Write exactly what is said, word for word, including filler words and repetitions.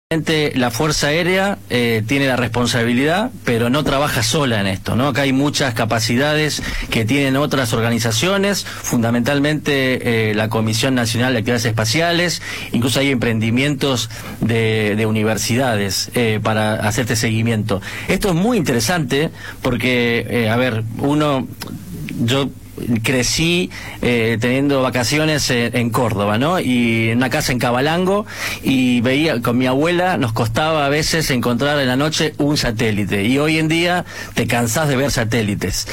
La Fuerza Aérea eh, tiene la responsabilidad, pero no trabaja sola en esto, ¿no? Acá hay muchas capacidades que tienen otras organizaciones, fundamentalmente eh, la Comisión Nacional de Actividades Espaciales, incluso hay emprendimientos de, de universidades eh, para hacer este seguimiento. Esto es muy interesante porque, eh, a ver, uno, yo crecí eh, teniendo vacaciones en, en Córdoba, ¿no? Y en una casa en Cabalango, y veía con mi abuela, nos costaba a veces encontrar en la noche un satélite, y hoy en día te cansás de ver satélites.